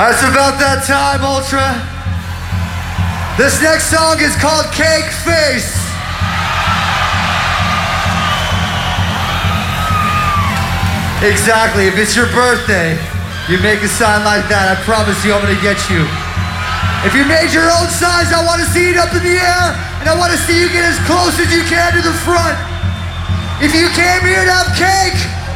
It's about that time, Ultra. This next song is called Cake Face. Exactly, if it's your birthday, you make a sign like that, I promise you I'm gonna get you. If you made your own signs, I wanna see it up in the air, and I wanna see you get as close as you can to the front. If you came here to have cake,